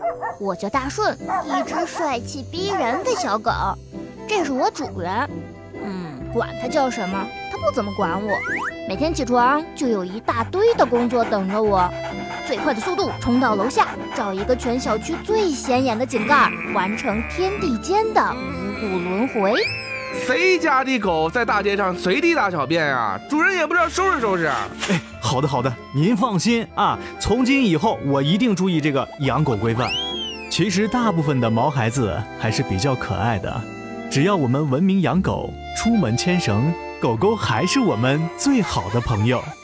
我叫大顺，一只帅气逼人的小狗。这是我主人，管他叫什么，他不怎么管我。每天起床就有一大堆的工作等着我，最快的速度冲到楼下，找一个全小区最显眼的井盖，完成天地间的五谷轮回。 谁家的狗在大街上随地大小便啊？主人也不知道收拾收拾。 哎，好的，您放心啊，从今以后我一定注意这个养狗规范。其实大部分的毛孩子还是比较可爱的，只要我们文明养狗，出门牵绳，狗狗还是我们最好的朋友。